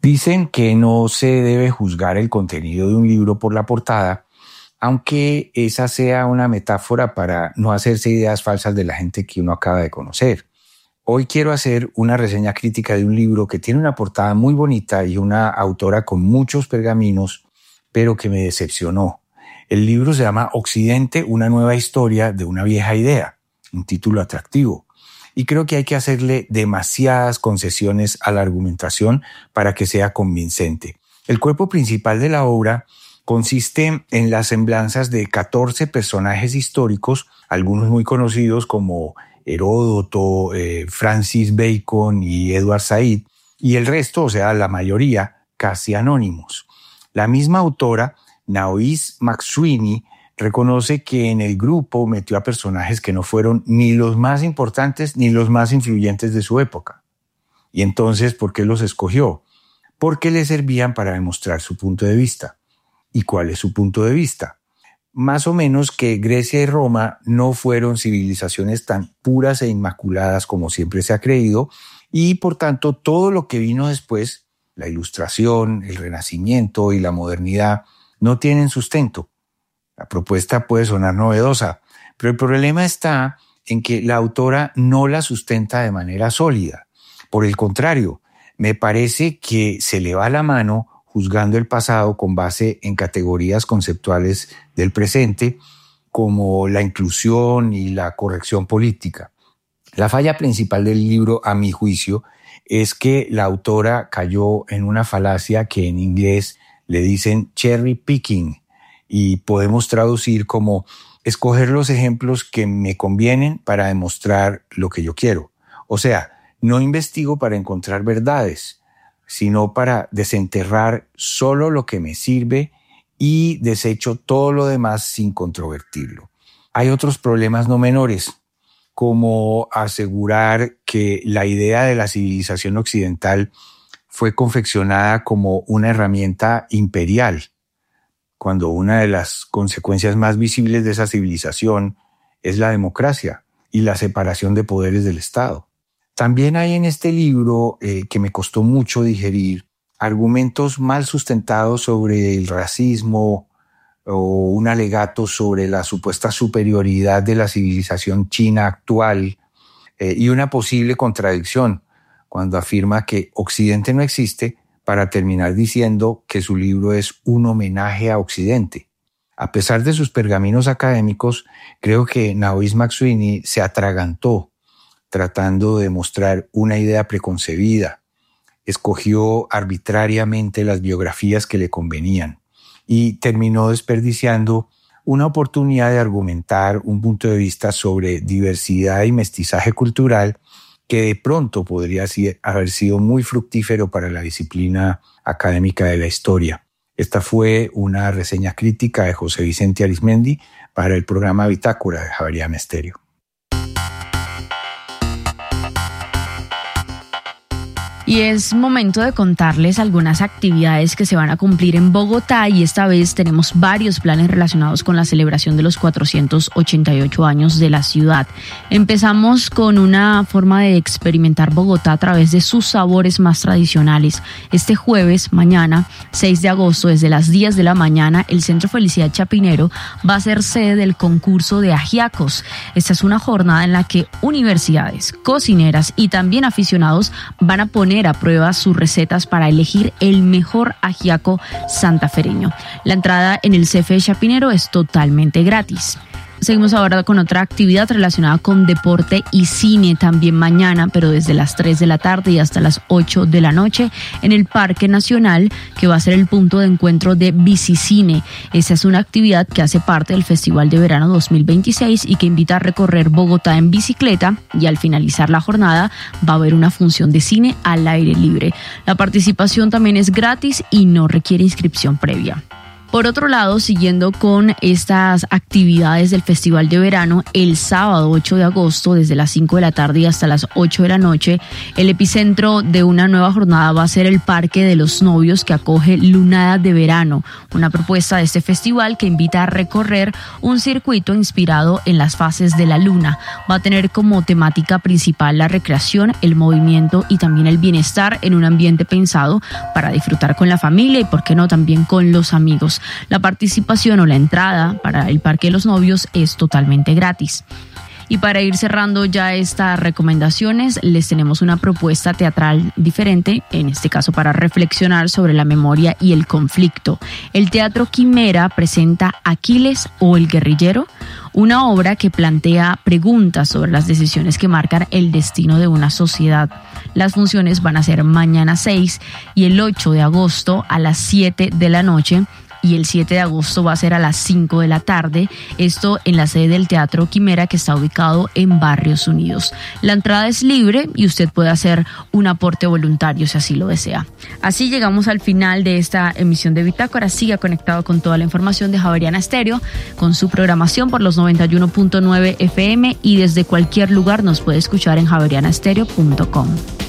Dicen que no se debe juzgar el contenido de un libro por la portada, aunque esa sea una metáfora para no hacerse ideas falsas de la gente que uno acaba de conocer. Hoy quiero hacer una reseña crítica de un libro que tiene una portada muy bonita y una autora con muchos pergaminos, pero que me decepcionó. El libro se llama Occidente, una nueva historia de una vieja idea, un título atractivo. Y creo que hay que hacerle demasiadas concesiones a la argumentación para que sea convincente. El cuerpo principal de la obra consiste en las semblanzas de 14 personajes históricos, algunos muy conocidos como Heródoto, Francis Bacon y Edward Said, y el resto, o sea, la mayoría, casi anónimos. La misma autora, Naoise McSweeney, reconoce que en el grupo metió a personajes que no fueron ni los más importantes ni los más influyentes de su época. Y entonces, ¿por qué los escogió? Porque le servían para demostrar su punto de vista. ¿Y cuál es su punto de vista? Más o menos que Grecia y Roma no fueron civilizaciones tan puras e inmaculadas como siempre se ha creído, y por tanto todo lo que vino después, la Ilustración, el Renacimiento y la modernidad, no tienen sustento. La propuesta puede sonar novedosa, pero el problema está en que la autora no la sustenta de manera sólida. Por el contrario, me parece que se le va la mano juzgando el pasado con base en categorías conceptuales del presente, como la inclusión y la corrección política. La falla principal del libro, a mi juicio, es que la autora cayó en una falacia que en inglés le dicen cherry picking, y podemos traducir como escoger los ejemplos que me convienen para demostrar lo que yo quiero. O sea, no investigo para encontrar verdades, sino para desenterrar solo lo que me sirve y desecho todo lo demás sin controvertirlo. Hay otros problemas no menores, como asegurar que la idea de la civilización occidental fue confeccionada como una herramienta imperial, cuando una de las consecuencias más visibles de esa civilización es la democracia y la separación de poderes del Estado. También hay en este libro, que me costó mucho digerir, argumentos mal sustentados sobre el racismo o un alegato sobre la supuesta superioridad de la civilización china actual, y una posible contradicción cuando afirma que Occidente no existe, para terminar diciendo que su libro es un homenaje a Occidente. A pesar de sus pergaminos académicos, creo que Naoise McSweeney se atragantó tratando de mostrar una idea preconcebida. Escogió arbitrariamente las biografías que le convenían y terminó desperdiciando una oportunidad de argumentar un punto de vista sobre diversidad y mestizaje cultural que de pronto podría haber sido muy fructífero para la disciplina académica de la historia. Esta fue una reseña crítica de José Vicente Arizmendi para el programa Bitácora de Javeriana Estéreo. Y es momento de contarles algunas actividades que se van a cumplir en Bogotá, y esta vez tenemos varios planes relacionados con la celebración de los 488 años de la ciudad. Empezamos con una forma de experimentar Bogotá a través de sus sabores más tradicionales. Este jueves, mañana, 6 de agosto, desde las 10 de la mañana, el Centro Felicidad Chapinero va a ser sede del concurso de ajiacos. Esta es una jornada en la que universidades, cocineras y también aficionados van a poner a prueba sus recetas para elegir el mejor ajiaco santafereño. La entrada en el CFE Chapinero es totalmente gratis. Seguimos ahora con otra actividad relacionada con deporte y cine, también mañana, pero desde las 3 de la tarde y hasta las 8 de la noche en el Parque Nacional, que va a ser el punto de encuentro de Bicicine. Esa es una actividad que hace parte del Festival de Verano 2026 y que invita a recorrer Bogotá en bicicleta, y al finalizar la jornada va a haber una función de cine al aire libre. La participación también es gratis y no requiere inscripción previa. Por otro lado, siguiendo con estas actividades del Festival de Verano, el sábado 8 de agosto, desde las 5 de la tarde y hasta las 8 de la noche, el epicentro de una nueva jornada va a ser el Parque de los Novios, que acoge Lunada de Verano, una propuesta de este festival que invita a recorrer un circuito inspirado en las fases de la luna. Va a tener como temática principal la recreación, el movimiento y también el bienestar en un ambiente pensado para disfrutar con la familia y, por qué no, también con los amigos. La participación o la entrada para el Parque de los Novios es totalmente gratis. Y para ir cerrando ya estas recomendaciones, les tenemos una propuesta teatral diferente, en este caso para reflexionar sobre la memoria y el conflicto. El Teatro Quimera presenta Aquiles o el Guerrillero, una obra que plantea preguntas sobre las decisiones que marcan el destino de una sociedad. Las funciones van a ser mañana 6 y el 8 de agosto a las 7 de la noche. Y el 7 de agosto va a ser a las 5 de la tarde, esto en la sede del Teatro Quimera, que está ubicado en Barrios Unidos. La entrada es libre y usted puede hacer un aporte voluntario si así lo desea. Así llegamos al final de esta emisión de Bitácora. Siga conectado con toda la información de Javeriana Estéreo, con su programación por los 91.9 FM y desde cualquier lugar nos puede escuchar en javerianastereo.com.